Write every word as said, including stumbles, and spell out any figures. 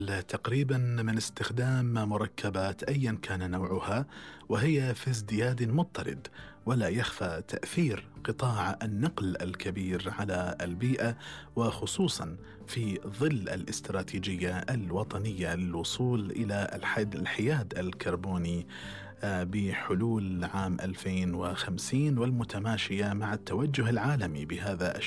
تقريبا من استخدام مركبات أيا كان نوعها، وهي في ازدياد مضطرد. ولا يخفى تأثير قطاع النقل الكبير على البيئة، وخصوصا في ظل الاستراتيجية الوطنية للوصول إلى الحد الحياد الكربوني آه، بحلول عام ألفين وخمسين، والمتماشية مع التوجه العالمي بهذا الشأن.